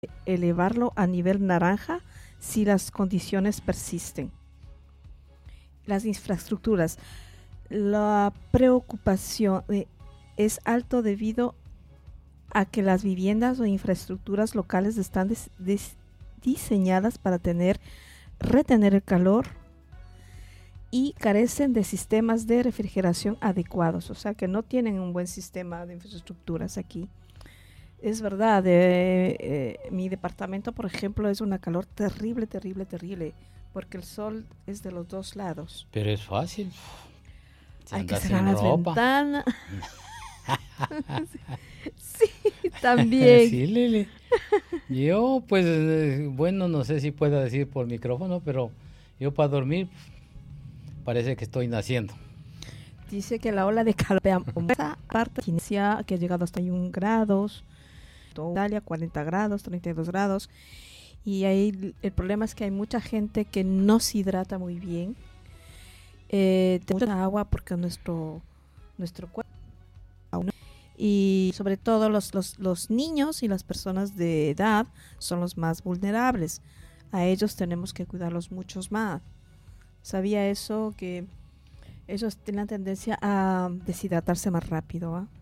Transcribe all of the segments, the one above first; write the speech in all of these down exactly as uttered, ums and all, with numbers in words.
elevarlo a nivel naranja si las condiciones persisten. Las infraestructuras. La preocupación eh, es alto debido a que las viviendas o infraestructuras locales están des, des, diseñadas para tener, retener el calor y carecen de sistemas de refrigeración adecuados, o sea que no tienen un buen sistema de infraestructuras aquí. Es verdad, eh, eh, mi departamento, por ejemplo, es una calor terrible, terrible, terrible, porque el sol es de los dos lados. Pero es fácil. Si Hay que cerrar las ventanas. Sí, también. Sí, Lili. Yo, pues, eh, bueno, no sé si pueda decir por micrófono, pero yo para dormir parece que estoy naciendo. Dice que la ola de calor, esa parte que ha llegado hasta uno grados, Italia cuarenta grados, treinta y dos grados, y ahí el problema es que hay mucha gente que no se hidrata muy bien, eh, mucha agua porque nuestro nuestro cuerpo, y sobre todo los, los, los niños y las personas de edad son los más vulnerables. A ellos tenemos que cuidarlos muchos más. ¿Sabía eso? Que ellos tienen tendencia a deshidratarse más rápido, ¿eh?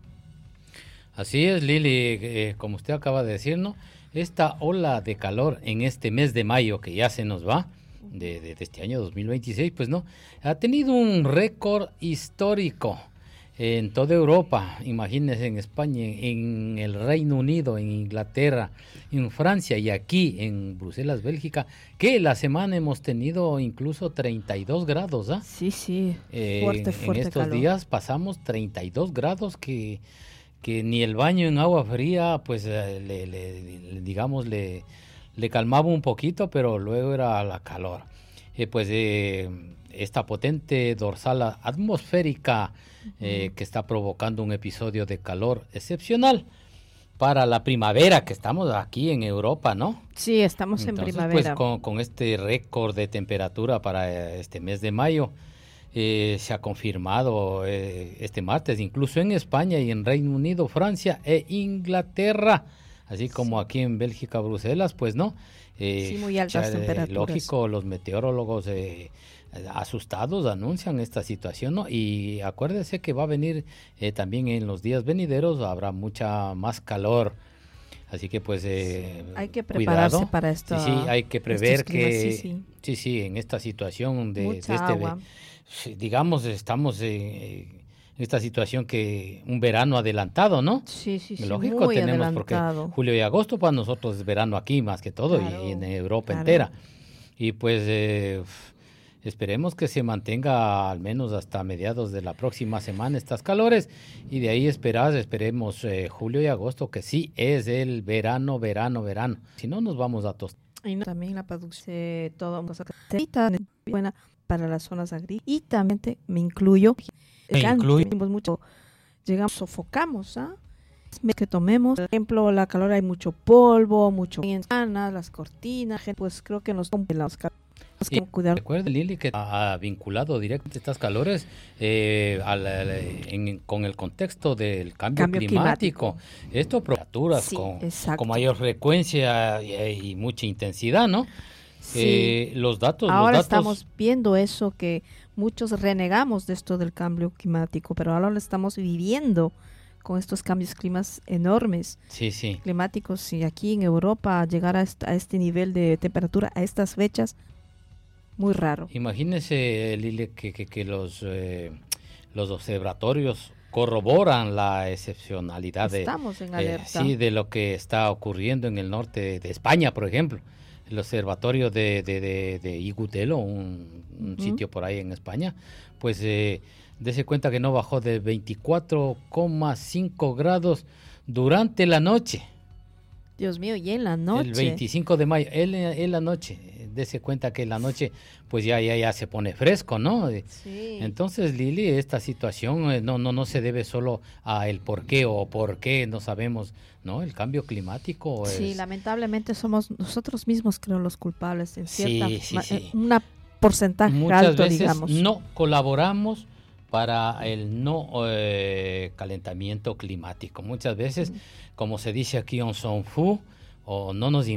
Así es, Lili, eh, como usted acaba de decir, ¿no? Esta ola de calor en este mes de mayo que ya se nos va, de, de, de este año dos mil veintiséis, pues no, ha tenido un récord histórico en toda Europa. Imagínense, en España, en el Reino Unido, en Inglaterra, en Francia y aquí en Bruselas, Bélgica, que la semana hemos tenido incluso treinta y dos grados, ¿ah? ¿eh? Sí, sí, eh, fuerte, fuerte en estos calor. días pasamos treinta y dos grados que... que ni el baño en agua fría, pues eh, le, le, le, digamos, le, le calmaba un poquito, pero luego era la calor. Eh, pues eh, esta potente dorsal atmosférica eh, uh-huh. que está provocando un episodio de calor excepcional para la primavera, que estamos aquí en Europa, ¿no? Sí, estamos Entonces, en primavera. Pues con, con este récord de temperatura para este mes de mayo, Eh, se ha confirmado eh, este martes, incluso en España y en Reino Unido, Francia e Inglaterra, así como sí. aquí en Bélgica, Bruselas, pues no. Eh, sí, muy altas ya, temperaturas. Lógico, los meteorólogos eh, asustados anuncian esta situación, ¿no? Y acuérdese que va a venir eh, también en los días venideros, habrá mucha más calor. Así que pues eh, sí, hay que prepararse cuidado. para esto. Sí, sí, hay que prever climas, que sí, sí. sí, sí, en esta situación de, Mucha de este agua. digamos, estamos en esta situación que un verano adelantado, ¿no? Sí, sí, sí. Lógico, muy tenemos adelantado. Porque julio y agosto para nosotros es verano aquí más que todo, claro, y en Europa claro. entera. Y pues eh, esperemos que se mantenga al menos hasta mediados de la próxima semana estas calores y de ahí esperar, esperemos eh, julio y agosto, que sí es el verano, verano, verano. Si no, nos vamos a tostar. Y no, también la producción, todo buena para las zonas agrícolas y también te, me incluyo, me incluyo. Mucho, llegamos, sofocamos, ¿ah? ¿eh? Que tomemos, por ejemplo, la calor, hay mucho polvo, mucho ventanas, las cortinas, pues creo que nos los y recuerde, Lili, que ha vinculado directamente estas calores eh, al, al, en, con el contexto del cambio, cambio climático. climático. Esto temperaturas sí, con, con mayor frecuencia y, y mucha intensidad, ¿no? Sí. Eh, los datos. Ahora los datos... estamos viendo eso, que muchos renegamos de esto del cambio climático, pero ahora lo estamos viviendo con estos cambios climas enormes, sí, sí. climáticos, y aquí en Europa llegar a, esta, a este nivel de temperatura a estas fechas, muy raro. Imagínese, Lili, que, que, que los, eh, los observatorios corroboran la excepcionalidad Estamos de, en alerta. Eh, sí, de lo que está ocurriendo en el norte de España, por ejemplo. El observatorio de, de, de, de Igutelo, un, un uh-huh. sitio por ahí en España, pues eh, dése cuenta que no bajó de veinticuatro coma cinco grados durante la noche. Dios mío, y en la noche. El veinticinco de mayo, en, en la noche. Dese cuenta que en la noche pues ya, ya, ya se pone fresco, ¿no? Sí. Entonces, Lili, esta situación eh, no, no, no se debe solo a el por qué o por qué, no sabemos, ¿no? El cambio climático es... Sí, lamentablemente somos nosotros mismos, creo, los culpables en cierta sí, sí, sí. una porcentaje Muchas alto, veces digamos. No colaboramos para el no eh, calentamiento climático. Muchas veces, mm. como se dice aquí en Son Fu, o no nos